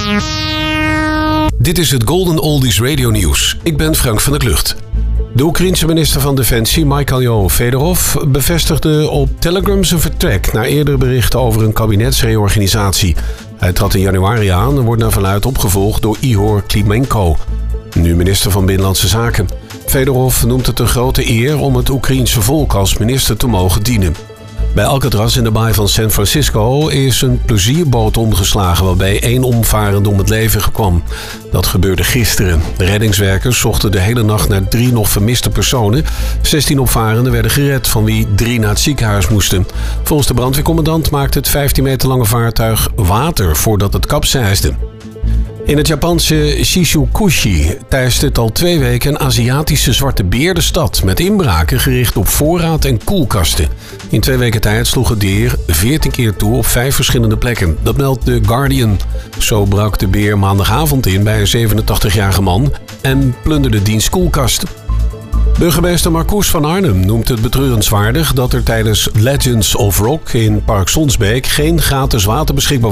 Dit is het Golden Oldies Radio Nieuws. Ik ben Frank van der Klucht. De Oekraïense minister van Defensie, Mikhailo Fedorov, bevestigde op Telegram zijn vertrek na eerdere berichten over een kabinetsreorganisatie. Hij trad in januari aan en wordt naar verluidt opgevolgd door Ihor Klimenko, nu minister van Binnenlandse Zaken. Fedorov noemt het een grote eer om het Oekraïense volk als minister te mogen dienen. Bij Alcatraz in de baai van San Francisco is een plezierboot omgeslagen waarbij 1 omvarende om het leven kwam. Dat gebeurde gisteren. De reddingswerkers zochten de hele nacht naar 3 nog vermiste personen. 16 opvarenden werden gered, van wie 3 naar het ziekenhuis moesten. Volgens de brandweercommandant maakte het 15 meter lange vaartuig water voordat het kapseisde. In het Japanse Shizukushi teist het al 2 weken een Aziatische zwarte beer de stad, met inbraken gericht op voorraad en koelkasten. In 2 weken tijd sloeg het dier 14 keer toe op 5 verschillende plekken. Dat meldt The Guardian. Zo brak de beer maandagavond in bij een 87-jarige man en plunderde diens koelkast. Burgemeester Marcoes van Arnhem noemt het betreurenswaardig dat er tijdens Legends of Rock in Park Sonsbeek geen gratis water beschikbaar